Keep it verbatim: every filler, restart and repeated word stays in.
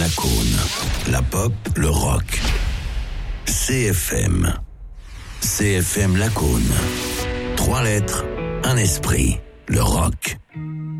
Lacaune. La pop, le rock. C F M. C F M Lacaune. Trois lettres, un esprit. Le rock.